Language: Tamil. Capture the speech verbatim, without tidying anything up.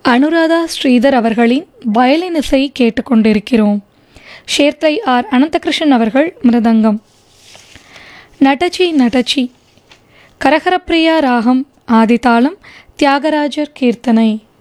அனுராதா ஸ்ரீதர் அவர்களின் வயலின் இசை கேட்டுக்கொண்டிருக்கிறோம். ஷேர்த்தை ஆர் அனந்தகிருஷ்ணன் அவர்கள் மிருதங்கம். நடச்சி நடச்சி கரகரப்பிரியா ராகம் ஆதிதாளம் தியாகராஜர் கீர்த்தனை.